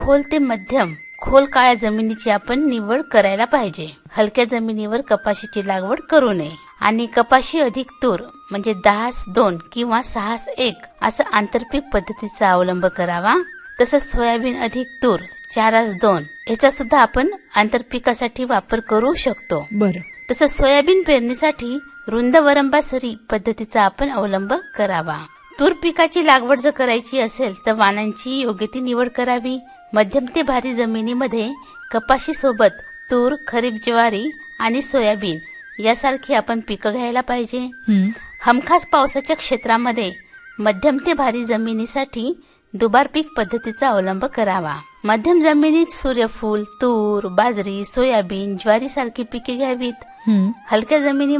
खोल ते मध्यम खोल काळ्या जमिनीची आपण निवड करायला पाहिजे. हलक्या जमिनीवर कपाशीची लागवड करू नये. आणि कपाशी अधिक तूर म्हणजे 10-2 किंवा 6-1 असं आंतरपीक पद्धतीचा अवलंब करावा. तसंच सोयाबीन अधिक तूर 4-2 याचा सुद्धा आपण आंतरपिकासाठी वापर करू शकतो. बरं. तसंच सोयाबीन पेरणीसाठी रुंद वरंबा सरी पद्धतीचा आपण अवलंब करावा. तूर पिकाची लागवड जर करायची असेल तर वाणांची योग्य ती निवड करावी. मध्यम ते भारी जमिनीमध्ये कपाशी सोबत तूर, खरीप ज्वारी आणि सोयाबीन यासारखी आपण पिकं घ्यायला पाहिजे. हमखास पावसाच्या क्षेत्रामध्ये मध्यम ते भारी जमिनीसाठी दुबार पीक पद्धतीचा अवलंब करावा. मध्यम जमिनीत सूर्यफूल, तूर, बाजरी, सोयाबीन, ज्वारी सारखी पिके घ्यावीत. हलक्या जमिनी